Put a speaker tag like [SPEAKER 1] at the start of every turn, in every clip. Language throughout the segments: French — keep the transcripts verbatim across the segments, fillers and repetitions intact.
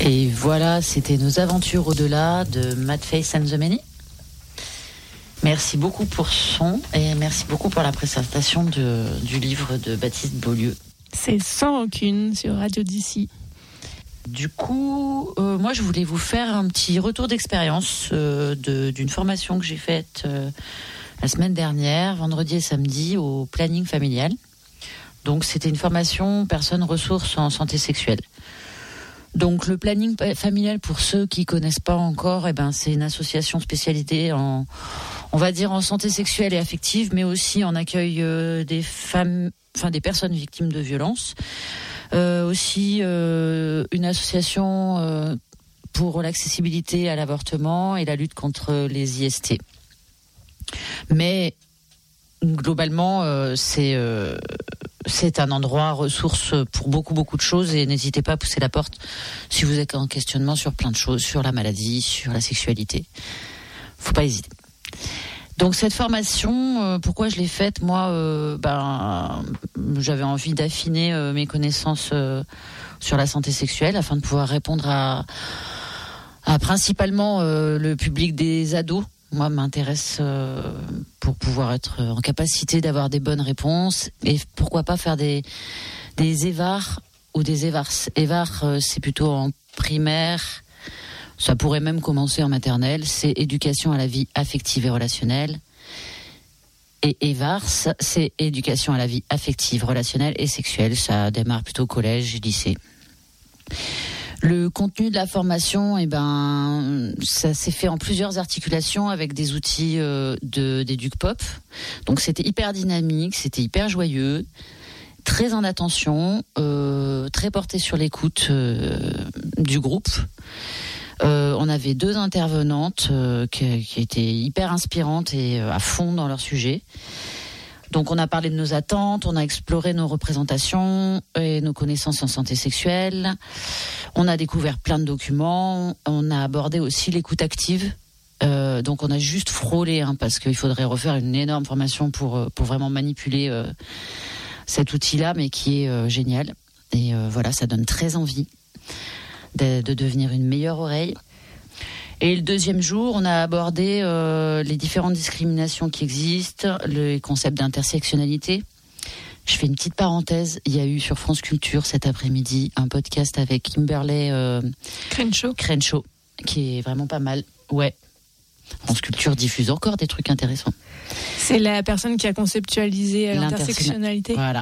[SPEAKER 1] Et voilà, c'était nos aventures au-delà de Mad Face and the Many. Merci beaucoup pour son et merci beaucoup pour la présentation de, du livre de Baptiste Beaulieu.
[SPEAKER 2] C'est Sans rancune sur Radio d'ici.
[SPEAKER 1] Du coup, euh, moi je voulais vous faire un petit retour d'expérience euh, de, d'une formation que j'ai faite euh, la semaine dernière, vendredi et samedi, au planning familial. Donc c'était une formation personnes ressources en santé sexuelle. Donc le planning familial, pour ceux qui connaissent pas encore, eh ben c'est une association spécialisée en, on va dire en santé sexuelle et affective, mais aussi en accueil euh, des femmes, enfin des personnes victimes de violences. Euh, aussi euh, une association euh, pour l'accessibilité à l'avortement et la lutte contre les I S T. Mais globalement, euh, c'est euh, c'est un endroit ressource pour beaucoup beaucoup de choses et n'hésitez pas à pousser la porte si vous êtes en questionnement sur plein de choses, sur la maladie, sur la sexualité. Faut pas hésiter. Donc cette formation, euh, pourquoi je l'ai faite ? Moi, euh, ben, j'avais envie d'affiner euh, mes connaissances euh, sur la santé sexuelle afin de pouvoir répondre à, à principalement euh, le public des ados. Moi, m'intéresse euh, pour pouvoir être en capacité d'avoir des bonnes réponses et pourquoi pas faire des des évars ou des évars. Évars, euh, c'est plutôt en primaire. Ça pourrait même commencer en maternelle. C'est éducation à la vie affective et relationnelle. Et évars, c'est éducation à la vie affective, relationnelle et sexuelle. Ça démarre plutôt au collège et lycée. Le contenu de la formation, eh ben, ça s'est fait en plusieurs articulations avec des outils euh, de d'EducPop. Donc c'était hyper dynamique, c'était hyper joyeux, très en attention, euh, très porté sur l'écoute euh, du groupe. Euh, on avait deux intervenantes euh, qui, qui étaient hyper inspirantes et euh, à fond dans leur sujet. Donc on a parlé de nos attentes, on a exploré nos représentations et nos connaissances en santé sexuelle. On a découvert plein de documents. On a abordé aussi l'écoute active. Euh, donc on a juste frôlé, hein, parce qu'il faudrait refaire une énorme formation pour pour vraiment manipuler euh, cet outil-là, mais qui est euh, génial. Et euh, voilà, ça donne très envie de, de devenir une meilleure oreille. Et le deuxième jour, on a abordé euh, les différentes discriminations qui existent, le concept d'intersectionnalité. Je fais une petite parenthèse. Il y a eu sur France Culture cet après-midi un podcast avec Kimberley euh,
[SPEAKER 2] Crenshaw.
[SPEAKER 1] Crenshaw, qui est vraiment pas mal. Ouais. France Culture diffuse encore des trucs intéressants.
[SPEAKER 2] C'est la personne qui a conceptualisé l'intersectionnalité.
[SPEAKER 1] Voilà.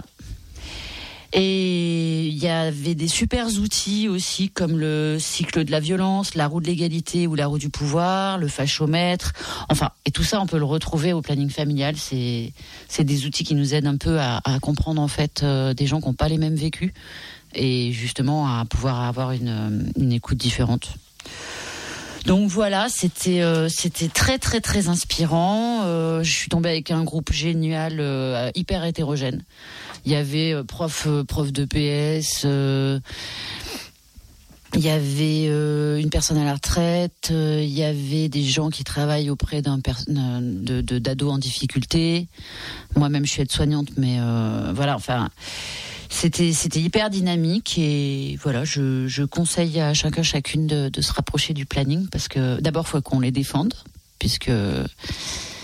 [SPEAKER 1] Et il y avait des super outils aussi comme le cycle de la violence, la roue de l'égalité ou la roue du pouvoir, le fachomètre. Enfin, et tout ça, on peut le retrouver au planning familial. C'est, c'est des outils qui nous aident un peu à, à comprendre en fait euh, des gens qui n'ont pas les mêmes vécus et justement à pouvoir avoir une, une écoute différente. Donc voilà, c'était euh, c'était très très très inspirant. Euh, je suis tombée avec un groupe génial, euh, hyper hétérogène. Il y avait euh, prof euh, prof de P S, euh, il y avait euh, une personne à la retraite, euh, il y avait des gens qui travaillent auprès d'un per- de, de d'ados en difficulté. Moi-même, je suis aide-soignante, mais euh, voilà, enfin. C'était, c'était hyper dynamique et voilà, je, je conseille à chacun, chacune de, de se rapprocher du planning parce que d'abord, il faut qu'on les défende puisque